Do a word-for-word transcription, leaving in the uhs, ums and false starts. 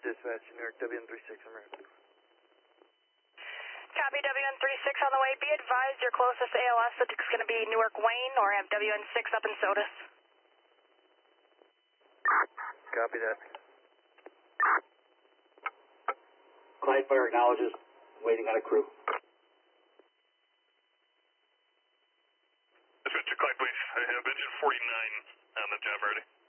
Dispatch, New York W N thirty-six, I'm ready. Copy, W N thirty-six on the way. Be advised your closest A L S is going to be Newark Wayne, or have W N six up in Sodas. Copy that. Clyde Fire acknowledges, waiting on a crew. Dispatch to Clyde, please. I have engine forty-nine on the job already.